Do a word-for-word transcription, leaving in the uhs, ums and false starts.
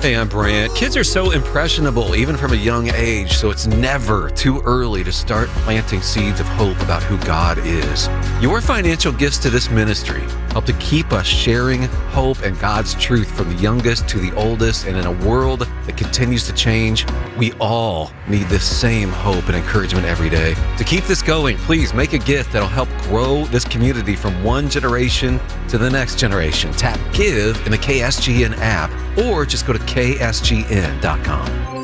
Hey, I'm Brant. Kids are so impressionable, even from a young age, so it's never too early to start planting seeds of hope about who God is. Your financial gifts to this ministry help to keep us sharing hope and God's truth from the youngest to the oldest, and in a world that continues to change, we all need this same hope and encouragement every day. To keep this going, please make a gift that'll help grow this community from one generation to the next generation. Tap Give in the K S G N app, or just go to K S G N dot com.